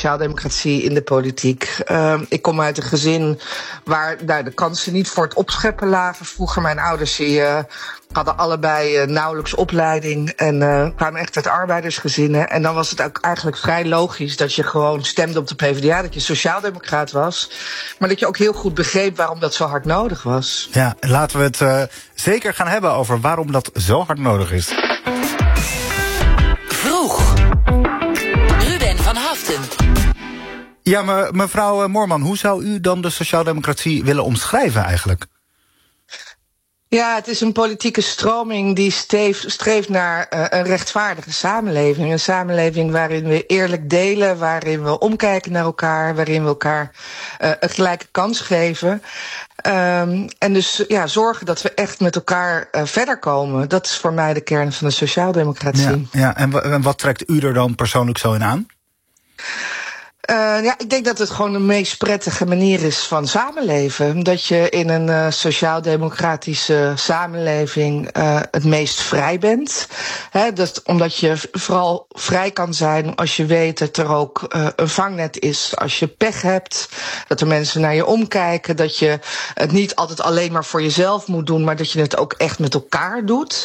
sociaaldemocratie in de politiek. Ik kom uit een gezin waar de kansen niet voor het opscheppen lagen. Vroeger mijn ouders hadden allebei nauwelijks opleiding en kwamen echt uit arbeidersgezinnen. En dan was het ook eigenlijk vrij logisch dat je gewoon stemde op de PvdA, dat je sociaaldemocraat was. Maar dat je ook heel goed begreep waarom dat zo hard nodig was. Ja, laten we het zeker gaan hebben over waarom dat zo hard nodig is. Vroeg. Ruben van Haften. Ja, mevrouw Moorman, hoe zou u dan de sociaaldemocratie willen omschrijven eigenlijk? Ja, het is een politieke stroming die streeft naar een rechtvaardige samenleving. Een samenleving waarin we eerlijk delen, waarin we omkijken naar elkaar, waarin we elkaar een gelijke kans geven. En dus zorgen dat we echt met elkaar verder komen. Dat is voor mij de kern van de sociaaldemocratie. Ja, en wat trekt u er dan persoonlijk zo in aan? Ik denk dat het gewoon de meest prettige manier is van samenleven. Dat je in een sociaal-democratische samenleving het meest vrij bent. Omdat je vooral vrij kan zijn als je weet dat er ook een vangnet is. Als je pech hebt, dat er mensen naar je omkijken. Dat je het niet altijd alleen maar voor jezelf moet doen, maar dat je het ook echt met elkaar doet.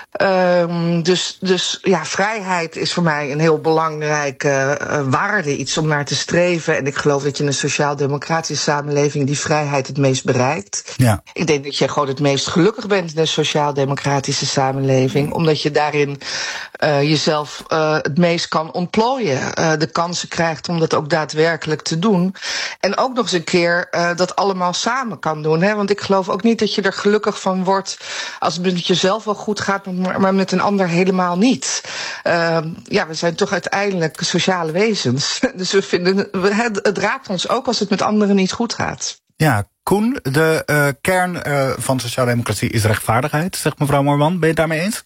Dus vrijheid is voor mij een heel belangrijke waarde, iets om naar te streven. En ik geloof dat je in een sociaal-democratische samenleving die vrijheid het meest bereikt. Ja. Ik denk dat je gewoon het meest gelukkig bent in een sociaal-democratische samenleving, omdat je daarin jezelf het meest kan ontplooien. De kansen krijgt om dat ook daadwerkelijk te doen. En ook nog eens een keer dat allemaal samen kan doen. Want ik geloof ook niet dat je er gelukkig van wordt als het met jezelf wel goed gaat, maar met een ander helemaal niet. We zijn toch uiteindelijk sociale wezens. Dus we vinden, het raakt ons ook als het met anderen niet goed gaat. Ja, Koen, de kern van sociaaldemocratie is rechtvaardigheid, zegt mevrouw Moorman. Ben je het daarmee eens?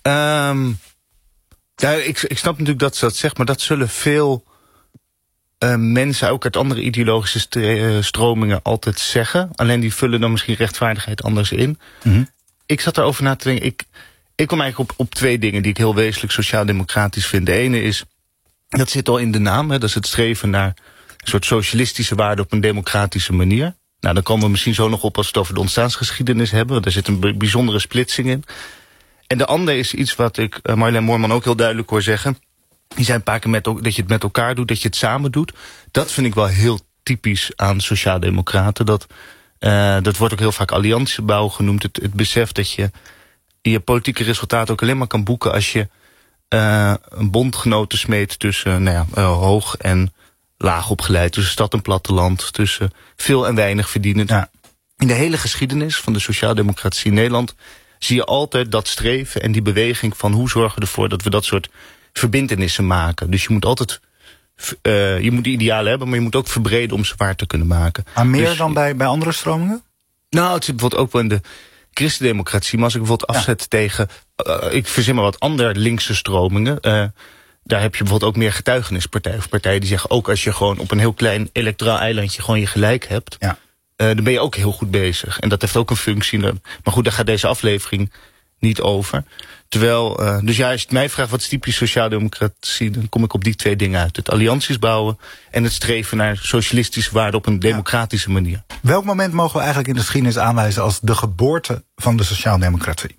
Ik snap natuurlijk dat ze dat zegt, maar dat zullen veel mensen ook uit andere ideologische stromingen altijd zeggen. Alleen die vullen dan misschien rechtvaardigheid anders in. Mm-hmm. Ik zat erover na te denken. Ik kom eigenlijk op twee dingen die ik heel wezenlijk sociaal-democratisch vind. De ene is, dat zit al in de naam, dat is het streven naar een soort socialistische waarden op een democratische manier. Nou, dan komen we misschien zo nog op als we het over de ontstaansgeschiedenis hebben. Want daar zit een bijzondere splitsing in. En de andere is iets wat ik Marjolein Moorman ook heel duidelijk hoor zeggen. Die zei een paar keer dat je het met elkaar doet, dat je het samen doet. Dat vind ik wel heel typisch aan sociaaldemocraten. Dat wordt ook heel vaak alliantiebouw genoemd. Het besef dat je politieke resultaten ook alleen maar kan boeken als je een bondgenoten smeet tussen hoog en laag opgeleid, tussen stad en platteland, tussen veel en weinig verdienend. Ja. In de hele geschiedenis van de sociaaldemocratie in Nederland zie je altijd dat streven en die beweging van hoe zorgen we ervoor dat we dat soort verbintenissen maken. Dus je moet altijd je moet die idealen hebben, maar je moet ook verbreden om ze waar te kunnen maken. Maar meer dan bij andere stromingen? Nou, het zit bijvoorbeeld ook wel in de christendemocratie. Maar als ik bijvoorbeeld afzet tegen, ik verzin maar wat andere linkse stromingen. Daar heb je bijvoorbeeld ook meer getuigenispartijen. Of partijen die zeggen, ook als je gewoon op een heel klein electoraal eilandje gewoon je gelijk hebt. Ja. Dan ben je ook heel goed bezig. En dat heeft ook een functie. Maar goed, daar gaat deze aflevering niet over. Terwijl, dus ja, als je het mij vraagt wat is typisch sociaaldemocratie, dan kom ik op die twee dingen uit. Het allianties bouwen en het streven naar socialistische waarden op een democratische manier. Welk moment mogen we eigenlijk in de geschiedenis aanwijzen als de geboorte van de sociaaldemocratie?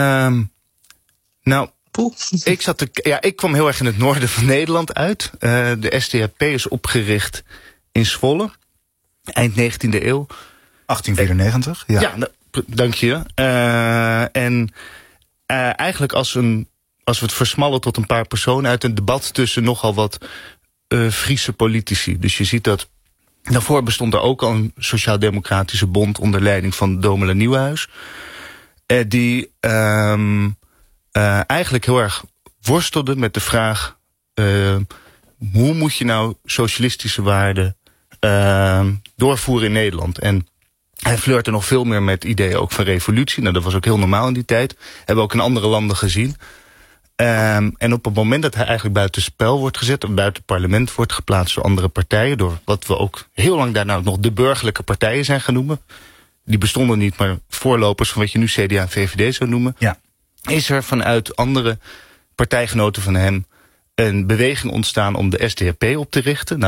Ik kwam heel erg in het noorden van Nederland uit. De SDAP is opgericht in Zwolle, eind 19e eeuw. 1894, ja. Dank je. Eigenlijk als we het versmallen tot een paar personen uit een debat tussen nogal wat Friese politici. Dus je ziet dat daarvoor bestond er ook al een sociaal-democratische bond onder leiding van Domela Nieuwenhuis. Die eigenlijk heel erg worstelde met de vraag, hoe moet je nou socialistische waarden doorvoeren in Nederland? En hij flirte nog veel meer met ideeën ook van revolutie. Nou, dat was ook heel normaal in die tijd. Hebben we ook in andere landen gezien. En op het moment dat hij eigenlijk buitenspel wordt gezet, of buiten het parlement wordt geplaatst door andere partijen, door wat we ook heel lang daarna ook nog de burgerlijke partijen zijn gaan noemen. Die bestonden niet, maar voorlopers van wat je nu CDA en VVD zou noemen. Ja. Is er vanuit andere partijgenoten van hem een beweging ontstaan om de SDAP op te richten. Nou,